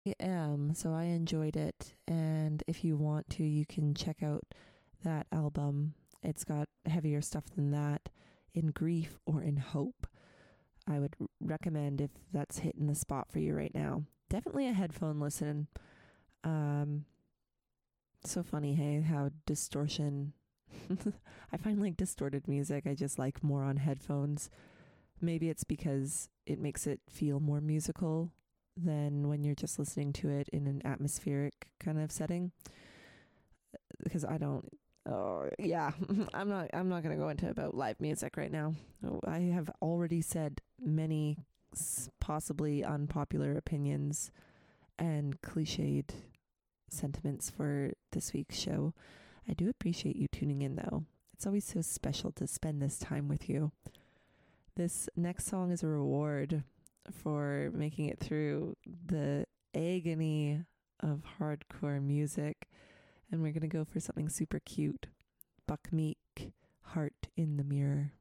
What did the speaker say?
I am, so I enjoyed it. And if you want to, you can check out that album. It's got heavier stuff than that, In Grief or In Hope. I would recommend if that's hitting the spot for you right now. Definitely a headphone listen. Um, so funny, hey, how distortion. I find like distorted music, I just like more on headphones. Maybe it's because it makes it feel more musical than when you're just listening to it in an atmospheric kind of setting. Because I don't. Oh yeah, I'm not going to go into about live music right now. I have already said many possibly unpopular opinions and cliched sentiments for this week's show. I do appreciate you tuning in though. It's always so special to spend this time with you. This next song is a reward for making it through the agony of hardcore music. And we're going to go for something super cute. Buck Meek, Heart in the Mirror.